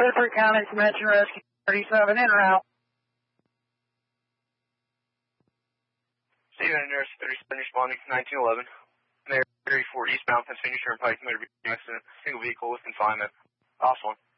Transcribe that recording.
Rutherford County Convention Rescue 37 en route. Steven, nurse 37 responding to 1911. Mary 4 eastbound Pennsylvania Turnpike, motor vehicle accident. Single vehicle with confinement. Last one.